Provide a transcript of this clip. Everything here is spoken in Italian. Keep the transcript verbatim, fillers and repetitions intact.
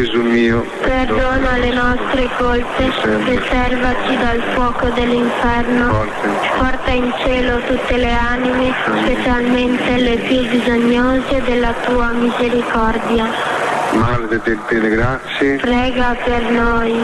Gesù mio, perdona le nostre colpe, preservaci dal fuoco dell'inferno, porta in cielo tutte le anime, specialmente le più bisognose della tua misericordia. Madre di tutte le grazie, prega per noi.